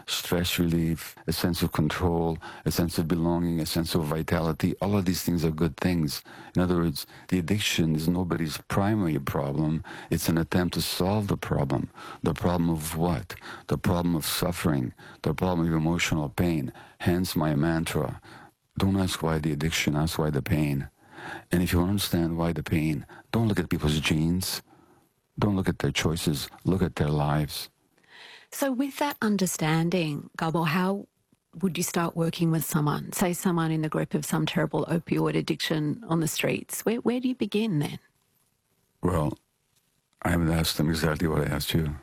stress relief, a sense of control, a sense of belonging, a sense of vitality. All of these things are good things. In other words, the addiction is nobody's primary problem. It's an attempt to solve the problem. The problem of what? The problem of suffering, the problem of emotional pain. Hence my mantra. Don't ask why the addiction, ask why the pain. And if you understand why the pain, don't look at people's genes. Don't look at their choices. Look at their lives. So with that understanding, Gabor, how would you start working with someone, say someone in the grip of some terrible opioid addiction on the streets? Where do you begin then? Well, I would ask them exactly what I asked you.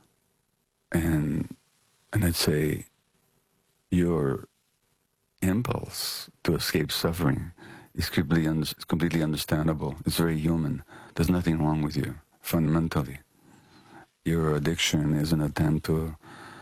And I'd say, your impulse to escape suffering is completely understandable. It's very human. There's nothing wrong with you, fundamentally. Your addiction is an attempt to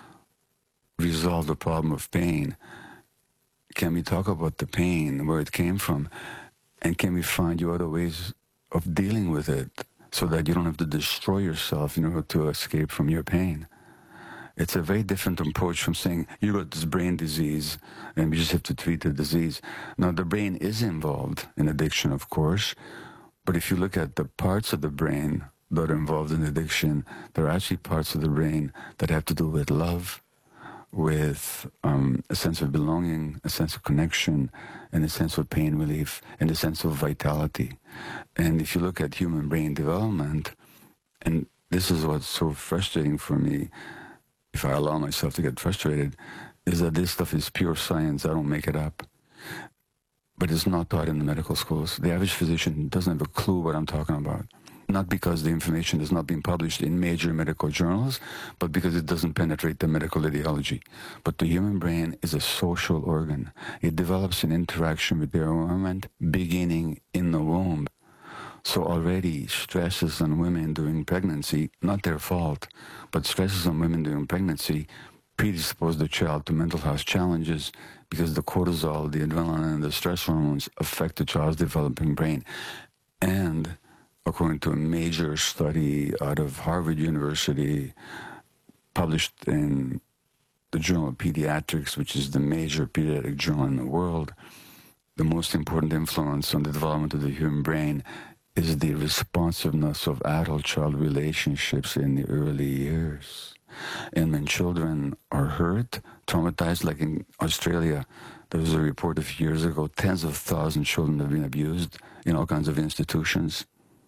resolve the problem of pain. Can we talk about the pain, where it came from, and can we find you other ways of dealing with it so that you don't have to destroy yourself in order to escape from your pain? It's a very different approach from saying, you got this brain disease and we just have to treat the disease. Now, the brain is involved in addiction, of course, but if you look at the parts of the brain that are involved in addiction, there are actually parts of the brain that have to do with love, with a sense of belonging, a sense of connection, and a sense of pain relief, and a sense of vitality. And if you look at human brain development, and this is what's so frustrating for me, if I allow myself to get frustrated, is that this stuff is pure science. I don't make it up. But it's not taught in the medical schools. The average physician doesn't have a clue what I'm talking about. Not because the information is not being published in major medical journals, but because it doesn't penetrate the medical ideology. But the human brain is a social organ. It develops an interaction with the environment beginning in the womb. So already stresses on women during pregnancy, not their fault, but stresses on women during pregnancy predispose the child to mental health challenges because the cortisol, the adrenaline, and the stress hormones affect the child's developing brain. And according to a major study out of Harvard University, published in the Journal of Pediatrics, which is the major pediatric journal in the world, the most important influence on the development of the human brain is the responsiveness of adult-child relationships in the early years. And when children are hurt, traumatized, like in Australia, there was a report a few years ago, tens of thousands of children have been abused in all kinds of institutions.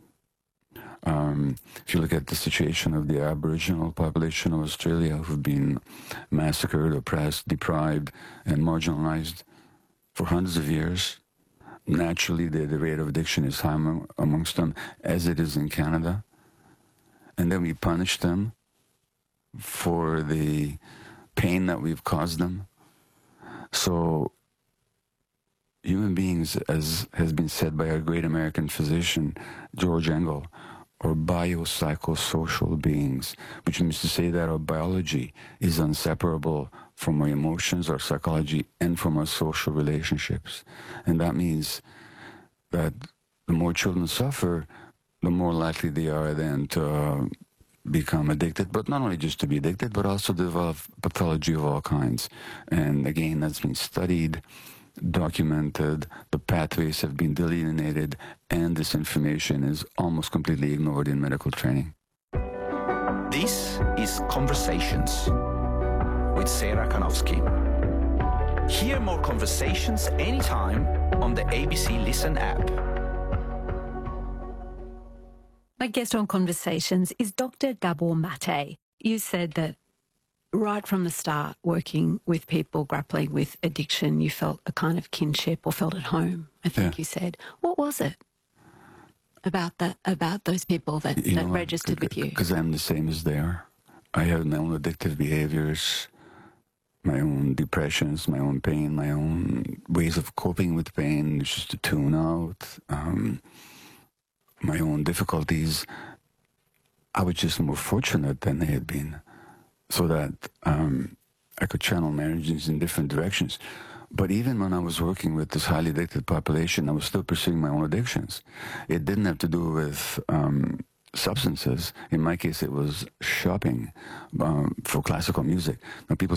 If you look at the situation of the Aboriginal population of Australia, who've been massacred, oppressed, deprived, and marginalized for hundreds of years, naturally the rate of addiction is high amongst them, as it is in Canada. And then we punish them for the pain that we've caused them. So human beings, as has been said by our great American physician, George Engel, are biopsychosocial beings, which means to say that our biology is inseparable from our emotions, our psychology, and from our social relationships. And that means that the more children suffer, the more likely they are then to become addicted, but not only just to be addicted, but also develop pathology of all kinds. And again, that's been studied, documented, the pathways have been delineated, and this information is almost completely ignored in medical training. This is Conversations with Sarah Kanowski. Hear more conversations anytime on the ABC Listen app. My guest on Conversations is Dr. Gabor Mate. You said that right from the start, working with people grappling with addiction, you felt a kind of kinship or felt at home, I think you said. What was it about those people that registered with you? Because I'm the same as they are. I have my own addictive behaviors, my own depressions, my own pain, my own ways of coping with pain, just to tune out, my own difficulties. I was just more fortunate than they had been, so that I could channel my energies in different directions. But even when I was working with this highly addicted population, I was still pursuing my own addictions. It didn't have to do with substances. In my case, it was shopping for classical music. Now, people